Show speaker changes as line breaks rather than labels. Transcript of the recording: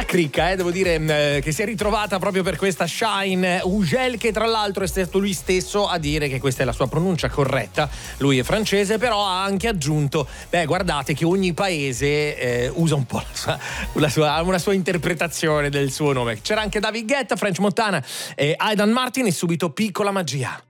cricca, devo dire che si è ritrovata proprio per questa Shine Ugel, che tra l'altro è stato lui stesso a dire che questa è la sua pronuncia corretta. Lui è francese, però ha anche aggiunto, guardate che ogni paese usa un po' una sua interpretazione del suo nome. C'era anche David Guetta, French Montana, Aidan Martin e subito Piccola Magia.